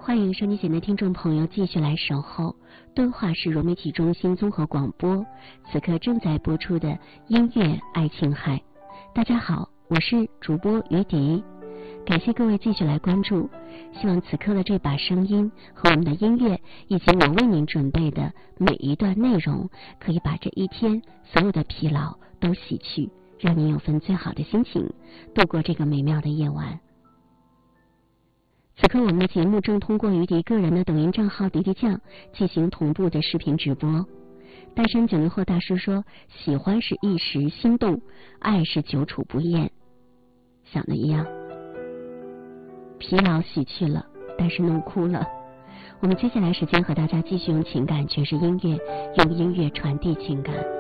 欢迎收听节目的听众朋友继续来守候敦化市融媒体中心综合广播，此刻正在播出的音乐爱琴海。大家好，我是主播于迪，感谢各位继续来关注，希望此刻的这把声音和我们的音乐以及我为您准备的每一段内容，可以把这一天所有的疲劳都洗去，让您有份最好的心情度过这个美妙的夜晚。此刻我们的节目正通过于迪个人的抖音账号迪迪酱进行同步的视频直播。单身90后大叔说，喜欢是一时心动，爱是久处不厌。想的一样，疲劳洗去了，但是弄哭了。我们接下来时间和大家继续用情感诠释音乐，用音乐传递情感。